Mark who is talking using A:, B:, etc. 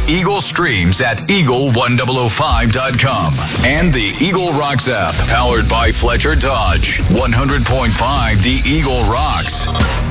A: Eagle streams at eagle1005.com and the Eagle Rocks app, powered by Fletcher Dodge. 100.5 The Eagle Rocks.